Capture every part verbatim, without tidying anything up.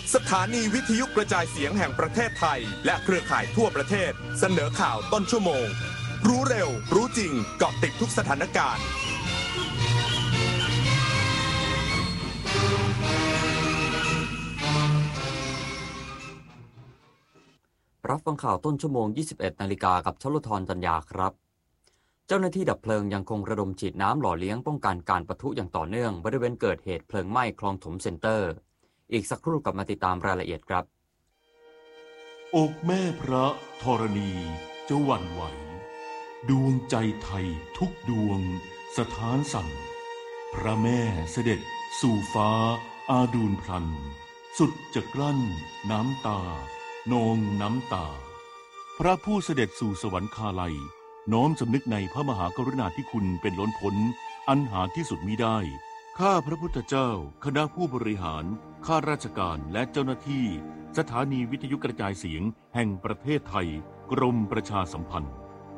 สถานีวิทยุกระจายเสียงแห่งประเทศไทยและเครือข่ายทั่วประเทศเสนอข่าวต้นชั่วโมงรู้เร็วรู้จริงเกาะติดทุกสถานการณ์รับฟังข่าวต้นชั่วโมง ยี่สิบเอ็ด นาฬิกากับชลธรจัญญาครับเจ้าหน้าที่ดับเพลิงยังคงระดมฉีดน้ำหล่อเลี้ยงป้องกันการปะทุอย่างต่อเนื่องบริเวณเกิดเหตุเพลิงไหม้คลองถมเซ็นเตอร์อีกสักครู่กลับมาติดตามรายละเอียดครับอกแม่พระธรณีจะหวั่นไหวดวงใจไทยทุกดวงสถานสั่นพระแม่เสด็จสู่ฟ้าอาดูลพลันสุดจะกลั้นน้ำตานองน้ำตาพระผู้เสด็จสู่สวรรคาลัยน้อมสำนึกในพระมหากรุณาธิคุณเป็นล้นพ้นอันหาที่สุดมิได้ข้าพระพุทธเจ้าคณะผู้บริหารข้าราชการและเจ้าหน้าที่สถานีวิทยุกระจายเสียงแห่งประเทศไทยกรมประชาสัมพันธ์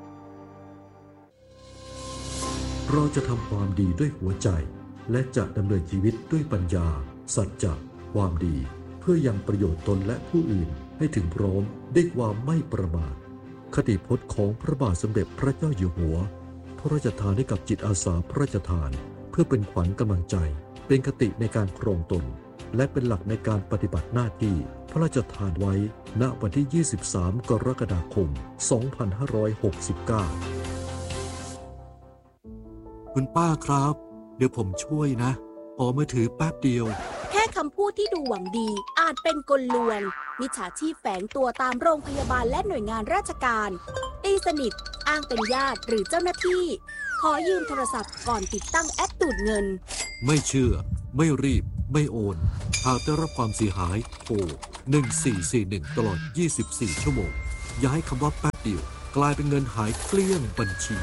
เราจะทำความดีด้วยหัวใจและจะดำเนินชีวิตด้วยปัญญาสัจจะความดีเพื่อยังประโยชน์ตนและผู้อื่นให้ถึงพร้อมด้วยความไม่ประมาทคติพจน์ของพระบาทสมเด็จพระเจ้าอยู่หัวพระราชทานให้กับจิตอาสาพระราชทานเพื่อเป็นขวัญกำลังใจเป็นคติในการครองตนและเป็นหลักในการปฏิบัติหน้าที่พระราชทานไว้ณวันที่ยี่สิบสามกรกฎาคมสองพันห้าร้อยหกสิบเก้าคุณป้าครับเดี๋ยวผมช่วยนะขอมือถือแป๊บเดียวแค่คำพูดที่ดูหวังดีอาจเป็นกลลวงมิจฉาชีพแฝงตัวตามโรงพยาบาลและหน่วยงานราชการตีสนิทอ้างเป็นญาติหรือเจ้าหน้าที่ขอยืมโทรศัพท์ก่อนติดตั้งแอปดูดเงินไม่เชื่อไม่รีบไม่โอนหากได้รับความเสียหายโทรหนึ่งสี่สี่หนึ่งตลอดยี่สิบสี่ชั่วโมงอย่าให้คำว่าแป๊บเดียวกลายเป็นเงินหายเกลี้ยงบัญชี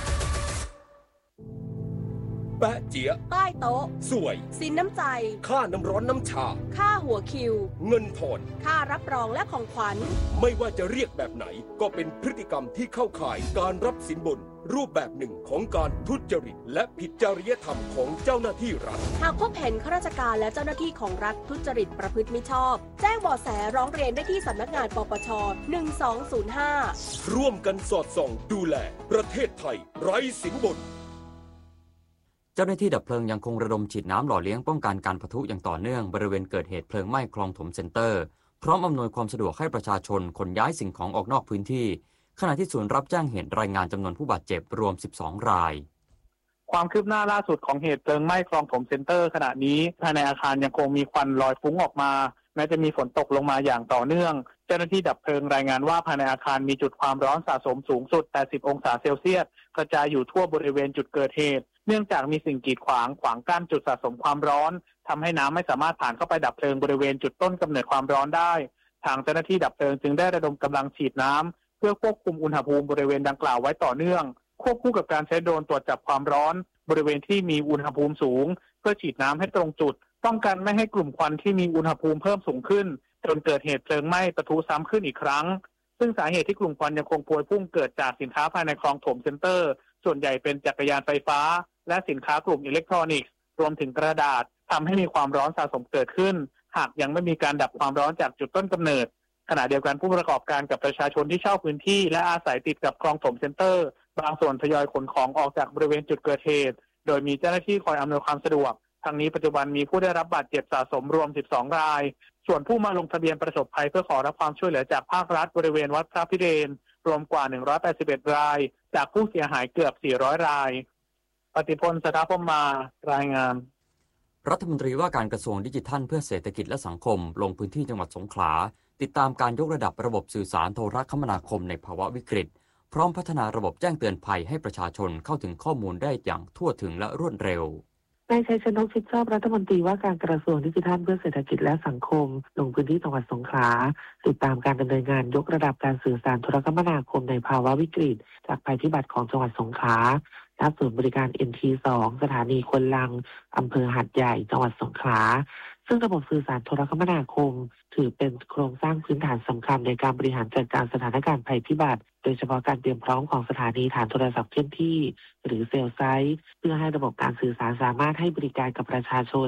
แปะเจี๊ยใต้โต๊ะสวยสินน้ำใจค่าน้ำร้อนน้ำชาค่าหัวคิวเงินทอนค่ารับรองและของขวัญไม่ว่าจะเรียกแบบไหนก็เป็นพฤติกรรมที่เข้าข่ายการรับสินบนรูปแบบหนึ่งของการทุจริตและผิดจริยธรรมของเจ้าหน้าที่รัฐหากพบเห็นข้าราชการและเจ้าหน้าที่ของรัฐทุจริตประพฤติมิชอบแจ้งเบาะแสร้องเรียนได้ที่สำนักงานปปชหนึ่งสองศูนย์ห้าร่วมกันสอดส่องดูแลประเทศไทยไร้สินบนเจ้าหน้าที่ดับเพลิงยังคงระดมฉีดน้ำหล่อเลี้ยงป้องกันการปะทุอย่างต่อเนื่องบริเวณเกิดเหตุเพลิงไหม้คลองถมเซ็นเตอร์พร้อมอำนวยความสะดวกให้ประชาชนขนย้ายสิ่งของออกนอกพื้นที่ขณะที่ศูนย์รับแจ้งเหตุรายงานจำนวนผู้บาดเจ็บรวมสิบสองรายความคืบหน้าล่าสุดของเหตุเพลิงไหม้คลองถมเซ็นเตอร์ขณะนี้ภายในอาคารยังคงมีควันลอยฟุ้งออกมาแม้จะมีฝนตกลงมาอย่างต่อเนื่องเจ้าหน้าที่ดับเพลิงรายงานว่าภายในอาคารมีจุดความร้อนสะสมสูงสุดแปดสิบองศาเซลเซียสกระจายอยู่ทั่วบริเวณจุดเกิดเหตุเนื่องจากมีสิ่งกีดขวางขวางกั้นจุดสะสมความร้อนทำให้น้ำไม่สามารถผ่านเข้าไปดับเพลิงบริเวณจุดต้นกำเนิดความร้อนได้ทางเจ้าหน้าที่ดับเพลิงจึงได้ระดมกำลังฉีดน้ำเพื่อควบคุมอุณหภูมิบริเวณดังกล่าวไว้ต่อเนื่องควบคู่กับการใช้โดรนตรวจจับความร้อนบริเวณที่มีอุณหภูมิสูงเพื่อฉีดน้ำให้ตรงจุดป้องกันไม่ให้กลุ่มควันที่มีอุณหภูมิเพิ่มสูงขึ้นจนเกิดเหตุเพลิงไหม้ปะทุซ้ำขึ้นอีกครั้งซึ่งสาเหตุที่กลุ่มควันยังคงพวยพุ่งเกิดจากสินค้าภายในคลองถมเซ็นเตอร์ส่วนใหญ่เป็นจักรยานไฟฟ้าและสินค้ากลุ่มอิเล็กทรอนิกส์รวมถึงกระดาษทำให้มีความร้อนสะสมเกิดขึ้นหากยังไม่มีการดับความร้อนจากจุดต้นกำเนิดขณะเดียวกันผู้ประกอบการกับประชาชนที่เช่าพื้นที่และอาศัยติดกับคลองถมเซ็นเตอร์บางส่วนทยอยขนของออกจากบริเวณจุดเกิดเหตุโดยมีเจ้าหน้าที่คอยอำนวยความสะดวกทางนี้ปัจจุบันมีผู้ได้รับบาดเจ็บสะสมรวมสิบสองรายส่วนผู้มาลงทะเบียนประสบภัยเพื่อขอรับความช่วยเหลือจากภาครัฐบริเวณวัดพระพิเรนรวมกว่าหนึ่งร้อยแปดสิบเอ็ดรายจากผู้เสียหายเกือบสี่ร้อยรายปฏิพลสถาพมมารายงานรัฐมนตรีว่าการกระทรวงดิจิทัลเพื่อเศรษฐกิจและสังคมลงพื้นที่จังหวัดสงขลาติดตามการยกระดับระบบสื่อสารโทรคมนาคมในภาวะวิกฤตพร้อมพัฒนาระบบแจ้งเตือนภัยให้ประชาชนเข้าถึงข้อมูลได้อย่างทั่วถึงและรวดเร็วนายชัยชนกชิดชอบรัฐมนตรีว่าการกระทรวงดิจิทัลเพื่อเศรษฐกิจและสังคมลงพื้นที่จังหวัดสงขลาติดตามการดำเนินงานยกระดับการสื่อสารโทรคมนาคมในภาวะวิกฤตจากภัยพิบัติของจังหวัดสงขลาณศูนย์บริการ เอ็น ที สอง สถานีควนลังอำเภอหาดใหญ่จังหวัดสงขลาซึ่งระบบสื่อสารโทรคมนาคมถือเป็นโครงสร้างพื้นฐานสำคัญในการบริหารจัดการสถานการณ์ภัยพิบัติโดยเฉพาะการเตรียมพร้อมของสถานีฐานโทรศัพท์เคลื่อนที่หรือเซลล์ไซต์เพื่อให้ระบบการสื่อสารสามารถให้บริการกับประชาชน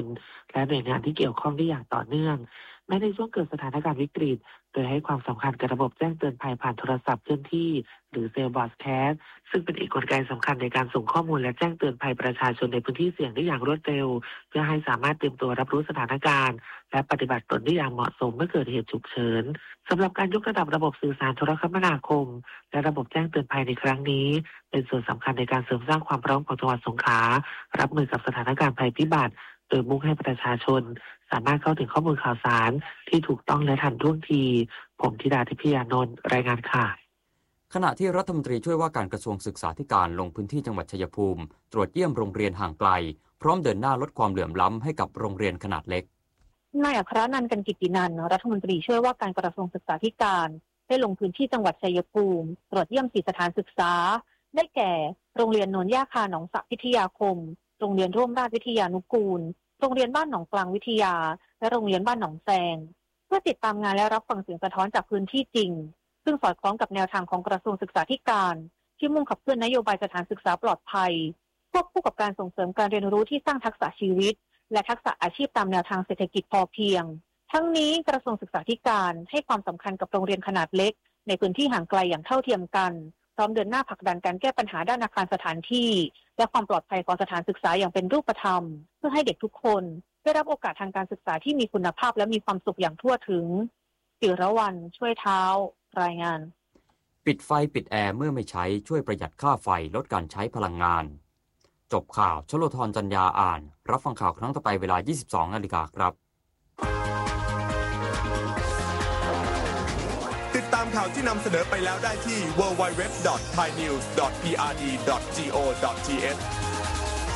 และหน่วยงานที่เกี่ยวข้องได้อย่างต่อเนื่องแม้ในช่วงเกิดสถานการณ์วิกฤตโดยให้ความสำคัญกับระบบแจ้งเตือนภัยผ่านโทรศัพท์เคลื่อนที่หรือเซลล์บอดแคสต์ซึ่งเป็นอีกกลไกสำคัญในการส่งข้อมูลและแจ้งเตือนภัยประชาชนในพื้นที่เสี่ยงได้อย่างรวดเร็วเพื่อให้สามารถเตรียมตัวรับรู้สถานการณ์และปฏิบัติตนได้อย่างเหมาะสมเมื่อเกิดเหตุฉุกเฉินสำหรับการยกระดับระบบสื่อสารโทรคมนาคมและระบบแจ้งเตือนภัยในครั้งนี้เป็นส่วนสำคัญในการเสริมสร้างความพร้อมของจังหวัดสงขลารับมือกับสถานการณ์ภัยพิบัติโดยมุ่งให้ประชาชนสามารถเข้าถึงข้อมูลข่าวสารที่ถูกต้องและทันท่วงทีผมธิดาทิพยานนท์รายงานค่ะขณะที่รัฐมนตรีช่วยว่าการกระทรวงศึกษาธิการลงพื้นที่จังหวัดชัยภูมิตรวจเยี่ยมโรงเรียนห่างไกลพร้อมเดินหน้าลดความเหลื่อมล้ำให้กับโรงเรียนขนาดเล็กนายอัครนันท์ กันกิตตินันท์รัฐมนตรีช่วยว่าการกระทรวงศึกษาธิการได้ลงพื้นที่จังหวัดชัยภูมิตรวจเยี่ยมสี่สถานศึกษาได้แก่โรงเรียนโนนย่าคาหนองสระพิทยาคมโรงเรียนร่วมราชวิทยานุกูลโรงเรียนบ้านหนองกลางวิทยาและโรงเรียนบ้านหนองแซงเพื่อติดตามงานและรับฟังเสียงสะท้อนจากพื้นที่จริงซึ่งสอดคล้องกับแนวทางของกระทรวงศึกษาธิการที่มุ่งขับเคลื่อนนโยบายสถานศึกษาปลอดภัยควบคู่กับการส่งเสริมการเรียนรู้ที่สร้างทักษะชีวิตและทักษะอาชีพตามแนวทางเศรษฐกิจพอเพียงทั้งนี้กระทรวงศึกษาธิการให้ความสำคัญกับโรงเรียนขนาดเล็กในพื้นที่ห่างไกลอย่างเท่าเทียมกันพร้อมเดินหน้าผลักดันการแก้ปัญหาด้านอาคารสถานที่และความปลอดภัยของสถานศึกษาอย่างเป็นรูปธรรมเพื่อให้เด็กทุกคนได้รับโอกาสทางการศึกษาที่มีคุณภาพและมีความสุขอย่างทั่วถึงศิรวรรณช่วยเท้ารายงานปิดไฟปิดแอร์เมื่อไม่ใช้ช่วยประหยัดค่าไฟลดการใช้พลังงานจบข่าวชโลธรจันยาอ่านรับฟังข่าวครั้งต่อไปเวลา ยี่สิบสองนาฬิกาครับติดตามข่าวที่นำเสนอไปแล้วได้ที่ ดับเบิลยู ดับเบิลยู ดับเบิลยู ดอท ไทยนิวส์ ดอท พี อาร์ ดี ดอท จี โอ ดอท ที เอช